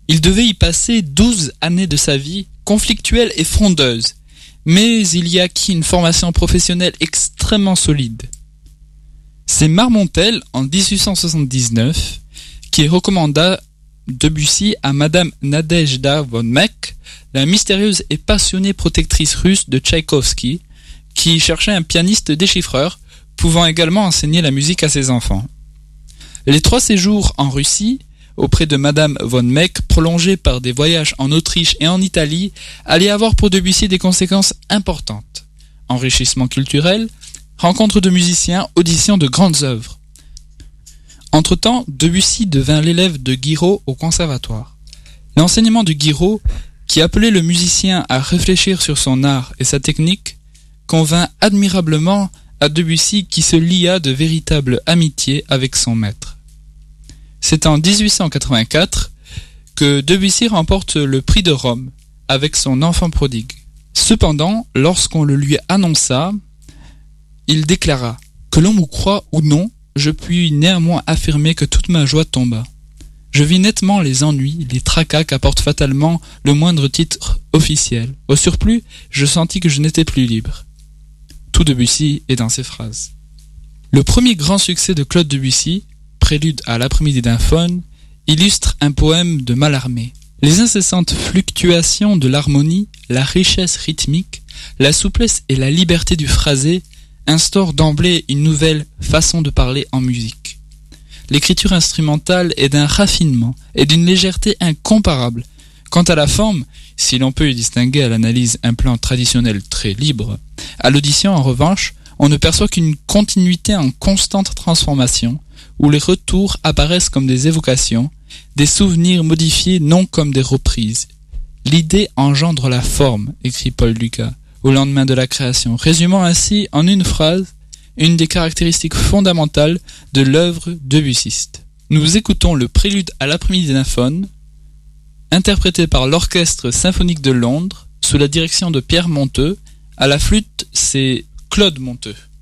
Il devait y passer 12 années de sa vie, conflictuelle et frondeuse, mais il y acquit une formation professionnelle extrêmement solide. C'est Marmontel, en 1879, qui recommanda Debussy à Madame Nadejda von Meck, la mystérieuse et passionnée protectrice russe de Tchaïkovski, qui cherchait un pianiste déchiffreur, pouvant également enseigner la musique à ses enfants. Les 3 séjours en Russie, auprès de Madame von Meck, prolongés par des voyages en Autriche et en Italie, allaient avoir pour Debussy des conséquences importantes. Enrichissement culturel, rencontres de musiciens, auditions de grandes œuvres. Entre-temps, Debussy devint l'élève de Guiraud au conservatoire. L'enseignement de Guiraud, qui appelait le musicien à réfléchir sur son art et sa technique, convint admirablement à Debussy qui se lia de véritable amitié avec son maître. C'est en 1884 que Debussy remporte le prix de Rome avec son Enfant prodigue. Cependant, lorsqu'on le lui annonça, il déclara « Que l'on m'y croie ou non, je puis néanmoins affirmer que toute ma joie tomba. Je vis nettement les ennuis, les tracas qu'apporte fatalement le moindre titre officiel. Au surplus, je sentis que je n'étais plus libre. » Tout Debussy est dans ces phrases. Le premier grand succès de Claude Debussy, Prélude à l'après-midi d'un faune, illustre un poème de Mallarmé. Les incessantes fluctuations de l'harmonie, la richesse rythmique, la souplesse et la liberté du phrasé instaurent d'emblée une nouvelle façon de parler en musique. L'écriture instrumentale est d'un raffinement et d'une légèreté incomparable. Quant à la forme, si l'on peut y distinguer à l'analyse un plan traditionnel très libre, à l'audition en revanche, on ne perçoit qu'une continuité en constante transformation, où les retours apparaissent comme des évocations, des souvenirs modifiés non comme des reprises. L'idée engendre la forme, écrit Paul Lucas, au lendemain de la création, résumant ainsi en une phrase une des caractéristiques fondamentales de l'œuvre debussiste. Nous écoutons le Prélude à l'après-midi d'un faune, interprété par l'Orchestre symphonique de Londres, sous la direction de Pierre Monteux. À la flûte, c'est Claude Monteux.